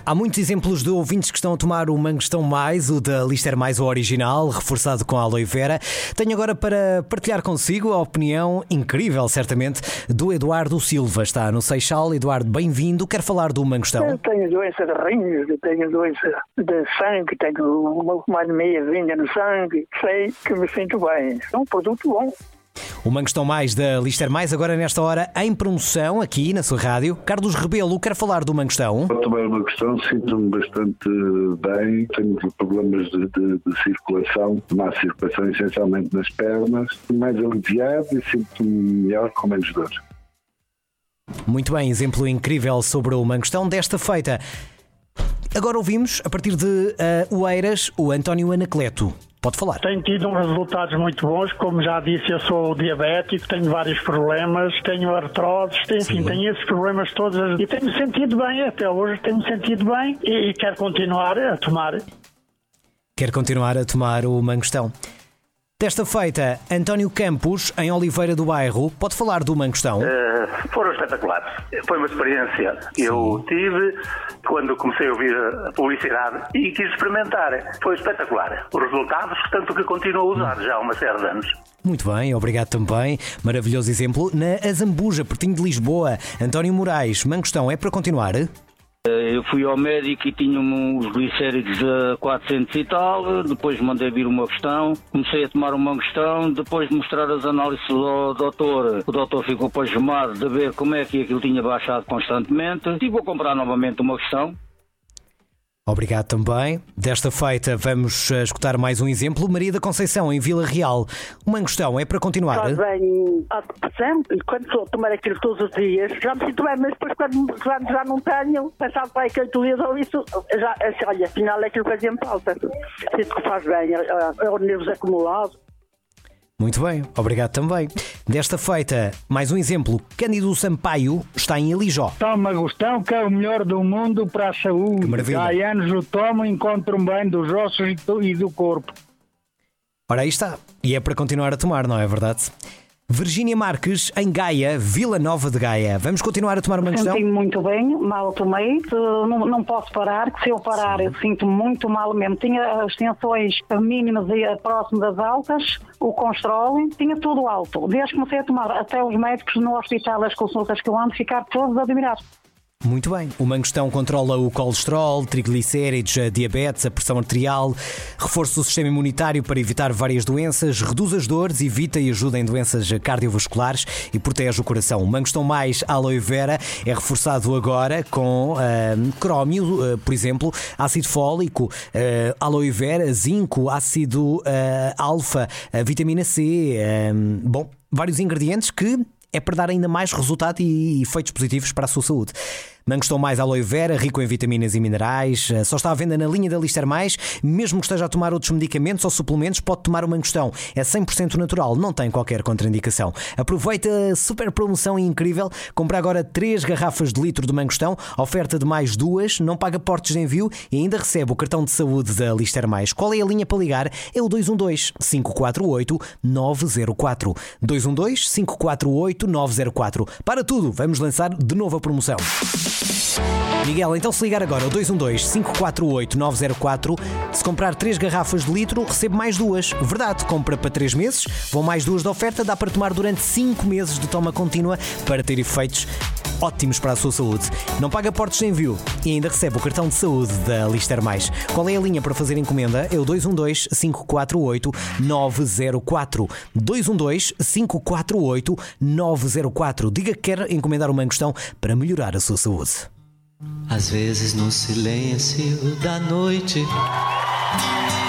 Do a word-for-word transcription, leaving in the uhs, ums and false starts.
Há muitos exemplos de ouvintes que estão a tomar o Mangostão Mais, o da Lister Mais, o original, reforçado com aloe vera. Tenho agora para partilhar consigo a opinião incrível, certamente, do Eduardo Silva. Está no Seixal. Eduardo, bem-vindo. Quer falar do Mangostão? Eu tenho doença de rins, tenho doença de sangue, tenho mais de meia vinha no sangue. Sei que me sinto bem. É um produto bom. O Mangostão Mais da Lister Mais, agora nesta hora em promoção aqui na sua rádio. Carlos Rebelo, quer falar do Mangostão? Ao tomar o Mangostão sinto-me bastante bem, tenho problemas de, de, de circulação, má circulação essencialmente nas pernas, mais aliviado e sinto-me melhor com menos dor. Muito bem, exemplo incrível sobre o Mangostão desta feita. Agora ouvimos, a partir de uh, Oeiras, o António Anacleto. Pode falar. Tenho tido uns resultados muito bons, como já disse, eu sou diabético, tenho vários problemas, tenho artroses, enfim, Sim. tenho esses problemas todos e tenho-me sentido bem, até hoje tenho-me sentido bem e, e quero continuar a tomar. Quer continuar a tomar o Mangostão. Desta feita, António Campos, em Oliveira do Bairro, pode falar do Mangostão? Uh, foram espetaculares. Foi uma experiência que eu tive quando comecei a ouvir a publicidade e quis experimentar. Foi espetacular. Os resultados, tanto que continuo a usar já há uma série de anos. Muito bem, obrigado também. Maravilhoso exemplo. Na Azambuja, pertinho de Lisboa, António Moraes, Mangostão é para continuar? Eu fui ao médico e tinha-me os glicéridos a quatrocentos e tal, depois mandei vir uma questão, comecei a tomar uma questão, depois de mostrar as análises ao doutor, o doutor ficou pasmado de ver como é que aquilo tinha baixado constantemente e vou comprar novamente uma questão. Obrigado também. Desta feita vamos escutar mais um exemplo. Maria da Conceição, em Vila Real. O Mangostão é para continuar? Faz bem há sempre, e quando sou a tomar aquilo todos os dias, já me sinto bem, mas depois quando já, já não tenho, passado para aí que oito dias ou isso, já, olha, afinal é aquilo que fazia-me falta. Sinto que faz bem, é, é o nervos acumulado. Muito bem, obrigado também. Desta feita, mais um exemplo. Cândido Sampaio está em Alijó. Toma Mangostão, que é o melhor do mundo para a saúde. Que maravilha. Há anos o tomo e encontro-me bem dos ossos e do corpo. Ora, aí está. E é para continuar a tomar, não é verdade? Virgínia Marques, em Gaia, Vila Nova de Gaia. Vamos continuar a tomar o Mangostão? Sinto-me muito bem, mal tomei, não, não posso parar, que se eu parar Sim. eu sinto-me muito mal mesmo. Tinha as tensões mínimas e próximo das altas, o colesterol, tinha tudo alto. Desde que comecei a tomar, até os médicos no hospital, as consultas que eu ando, ficaram todos admirados. Muito bem. O Mangostão controla o colesterol, triglicéridos, a diabetes, a pressão arterial, reforça o sistema imunitário para evitar várias doenças, reduz as dores, evita e ajuda em doenças cardiovasculares e protege o coração. O Mangostão Mais aloe vera é reforçado agora com uh, crómio, uh, por exemplo, ácido fólico, uh, aloe vera, zinco, ácido uh, alfa, uh, vitamina C, uh, bom, vários ingredientes que é para dar ainda mais resultado e efeitos positivos para a sua saúde. Mangostão Mais aloe vera, rico em vitaminas e minerais, só está à venda na linha da Lister Mais. Mesmo que esteja a tomar outros medicamentos ou suplementos, pode tomar o Mangostão. É cem por cento natural, não tem qualquer contraindicação. Aproveita a super promoção incrível. Compra agora três garrafas de litro de Mangostão, oferta de mais duas, não paga portos de envio e ainda recebe o cartão de saúde da Lister Mais. Qual é a linha para ligar? É o dois um dois, cinco quatro oito, nove zero quatro. dois um dois, cinco quatro oito, nove zero quatro. Para tudo, vamos lançar de novo a promoção. Miguel, então se ligar agora ao dois um dois, cinco quatro oito, nove zero quatro, se comprar três garrafas de litro, recebe mais duas. Verdade, compra para três meses, vão mais duas de oferta, dá para tomar durante cinco meses de toma contínua para ter efeitos ótimos para a sua saúde. Não paga portos de envio e ainda recebe o cartão de saúde da Lister Mais. Qual é a linha para fazer encomenda? É o dois um dois, cinco quatro oito, nove zero quatro. dois um dois, cinco quatro oito, nove zero quatro. Diga que quer encomendar o Mangostão para melhorar a sua saúde. Às vezes no silêncio da noite